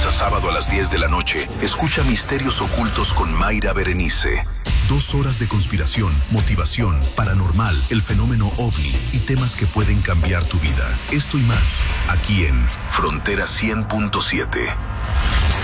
lunes a sábado a las 10 de la noche, escucha Misterios Ocultos con Mayra Berenice. 2 horas de conspiración, motivación, paranormal, el fenómeno OVNI y temas que pueden cambiar tu vida. Esto y más, aquí en Frontera 100.7.